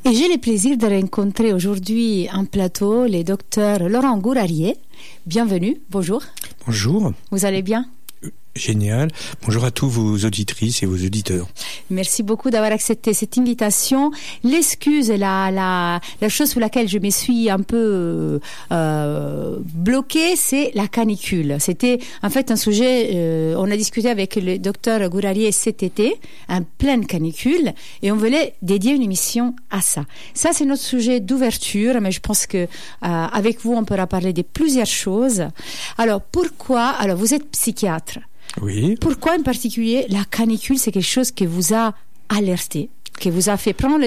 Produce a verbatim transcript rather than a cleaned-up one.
Et j'ai le plaisir de rencontrer aujourd'hui en plateau le docteur Laurent Gourarier. Bienvenue, bonjour. Bonjour. Vous allez bien ? Génial. Bonjour à tous vos auditrices et vos auditeurs. Merci beaucoup d'avoir accepté cette invitation. L'excuse, la, la, la chose sur laquelle je me suis un peu euh, bloquée, c'est la canicule. C'était en fait un sujet, euh, on a discuté avec le docteur Gourarier cet été, en pleine canicule, et on voulait dédier une émission à ça. Ça, c'est notre sujet d'ouverture, mais je pense que euh, avec vous, on pourra parler de plusieurs choses. Alors, pourquoi ? Alors, vous êtes psychiatre. Oui. Pourquoi en particulier la canicule, c'est quelque chose qui vous a alerté, qui vous a fait prendre le